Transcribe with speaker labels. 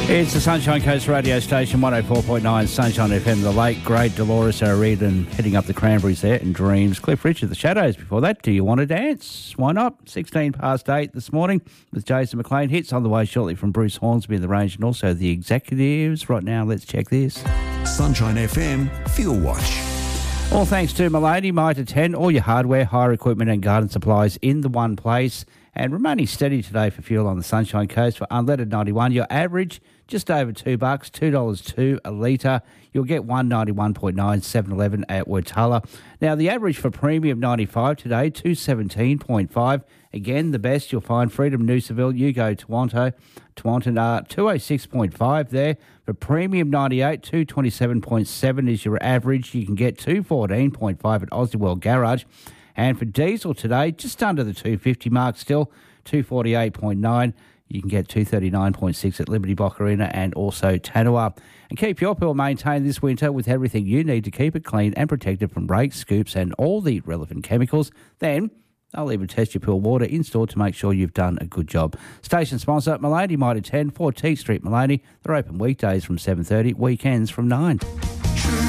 Speaker 1: It's the Sunshine Coast radio station, 104.9 Sunshine FM. The late, great Dolores O'Riordan heading up the Cranberries there and Dreams. Cliff Richard, The Shadows before that. Do you want to dance? Why not? 16 past 8 this morning with Jason McLean. Hits on the way shortly from Bruce Hornsby in the range and also the executives. Right now, let's check this.
Speaker 2: Sunshine FM Fuel Watch.
Speaker 1: All thanks to Milady, Mitre 10, all your hardware, hire equipment and garden supplies in the one place. And remaining steady today for fuel on the Sunshine Coast for unleaded 91. Your average, just over $2, $2.02 a litre. You'll get 191.9 7-Eleven at Wurtulla. Now, the average for premium 95 today, 217.5. Again, the best you'll find Freedom Noosaville, Yugo, Toronto, 206.5 there. For premium 98, 227.7 is your average. You can get 214.5 at Aussie World Garage. And for diesel today, just under the 250 mark still, 248.9. You can get 239.6 at Liberty Boccarina and also Tanua. And keep your pool maintained this winter with everything you need to keep it clean and protected from rakes, scoops and all the relevant chemicals. Then they'll even test your pool water in store to make sure you've done a good job. Station sponsor, Milady, Mitre 10, 4 T Street, Milady. They're open weekdays from 7:30, weekends from 9.